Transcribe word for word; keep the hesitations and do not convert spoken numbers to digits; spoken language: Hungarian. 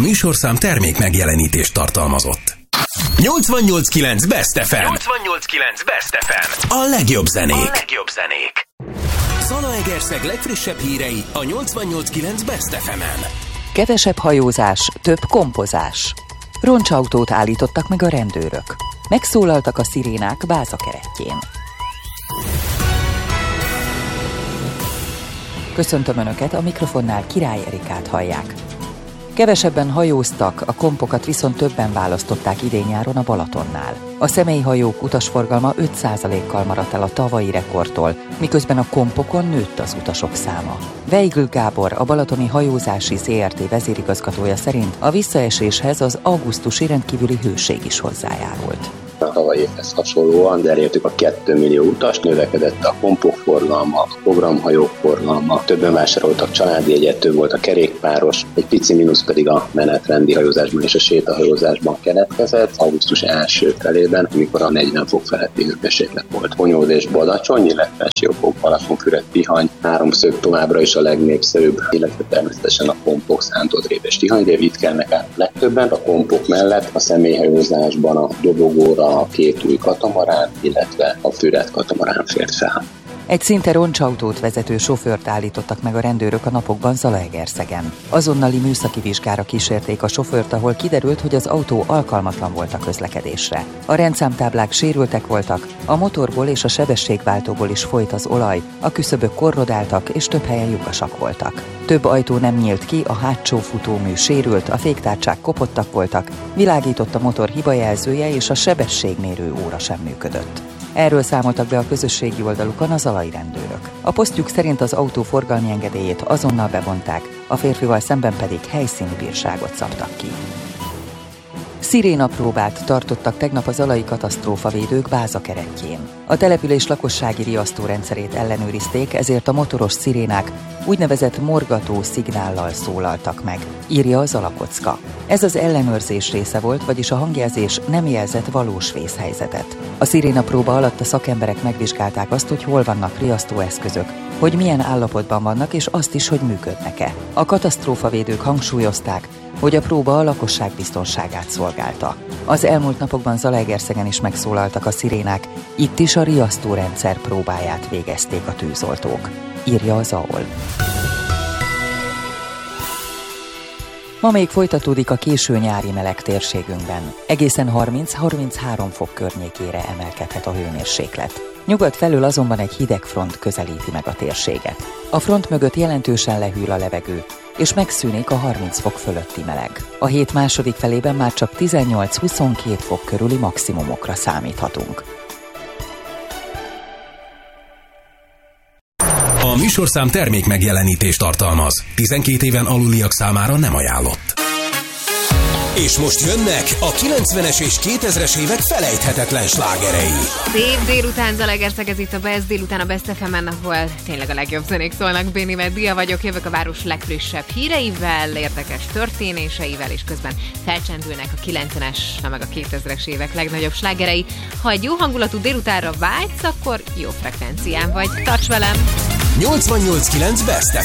műsorszám termék megjelenítést tartalmazott. nyolcvannyolc kilenc Best ef em. nyolcvannyolc kilenc Best ef em. A legjobb zenék. A legjobb zenék. Zalaegerszeg legfrissebb hírei a nyolcvannyolc kilenc Best ef emen. Kevesebb hajózás, több kompozás. Roncsautót állítottak meg a rendőrök. Megszólaltak a szirénák Báza kerettjén. Köszöntöm Önöket, a mikrofonnál Király Erikát hallják. Kevesebben hajóztak, a kompokat viszont többen választották idén-nyáron a Balatonnál. A személyhajók utasforgalma öt százalékkal maradt el a tavalyi rekordtól, miközben a kompokon nőtt az utasok száma. Weigl Gábor, a Balatoni Hajózási zé er té vezérigazgatója szerint a visszaeséshez az augusztusi rendkívüli hőség is hozzájárult. A tavalyi évhez hasonlóan elértük a két millió utast, növekedett a kompok forgalma, a programhajók forgalma, többen vásároltak családi jegyet, több volt a kerékpáros, egy pici mínusz pedig a menetrendi hajózásban és a sétahajózásban keletkezett augusztus első felében, amikor a negyven fok feletti hőmérséklet volt. Honyód és Badacsony, illetve Siófok, Balatonfüred, Tihany, háromszög továbbra is a legnépszerűbb, illetve természetesen a kompok, Szántodréb és Tihanyrév, itt kelnek át legtöbben. A kompok mellett a személyhajózásban a dobogóra a két új katamarán, illetve a Füred katamarán fért fel. Egy szinte roncsautót vezető sofőrt állítottak meg a rendőrök a napokban Zalaegerszegen. Azonnali műszaki vizsgára kísérték a sofőrt, ahol kiderült, hogy az autó alkalmatlan volt a közlekedésre. A rendszámtáblák sérültek voltak, a motorból és a sebességváltóból is folyt az olaj, a küszöbök korrodáltak és több helyen lyukasak voltak. Több ajtó nem nyílt ki, a hátsó futómű sérült, a féktárcsák kopottak voltak, világított a motor hibajelzője és a sebességmérő óra sem működött. Erről számoltak be a közösségi oldalukon a zalai rendőrök. A posztjuk szerint az autó forgalmi engedélyét azonnal bevonták, a férfival szemben pedig helyszíni bírságot szabtak ki. Szirénapróbát tartottak tegnap a zalai katasztrófavédők Báza kerettjén. A település lakossági riasztórendszerét ellenőrizték, ezért a motoros szirénák úgynevezett morgató szignállal szólaltak meg, írja a Zalakocka. Ez az ellenőrzés része volt, vagyis a hangjelzés nem jelzett valós vészhelyzetet. A szirénapróba alatt a szakemberek megvizsgálták azt, hogy hol vannak riasztóeszközök, hogy milyen állapotban vannak, és azt is, hogy működnek-e. A katasztrófavédők hangsúlyozták, hogy a próba a lakosság biztonságát szolgálta. Az elmúlt napokban Zalaegerszegen is megszólaltak a szirénák, itt is a riasztórendszer próbáját végezték a tűzoltók, írja az á o el. Ma még folytatódik a késő nyári meleg térségünkben. Egészen harminc-harminchárom fok környékére emelkedhet a hőmérséklet. Nyugat felől azonban egy hideg front közelíti meg a térséget. A front mögött jelentősen lehűl a levegő, és megszűnik a harminc fok fölötti meleg. A hét második felében már csak tizennyolc-huszonkét fok körüli maximumokra számíthatunk. A műsorszám termék megjelenítést tartalmaz. tizenkét éven aluliak számára nem ajánlott. És most jönnek a kilencvenes és kétezres évek felejthetetlen slágerei. Szép délután, Zalaegerszeg, ez itt a Best délután a Best ef emen, ahol tényleg a legjobb zenék szólnak. Béni Dia vagyok, jövök a város legfrissebb híreivel, érdekes történéseivel, és közben felcsendülnek a kilencvenes, na meg a kétezres évek legnagyobb slágerei. Ha egy jó hangulatú délutánra vágysz, akkor jó frekvencián vagy. Tarts velem! nyolcvannyolc kilenc Best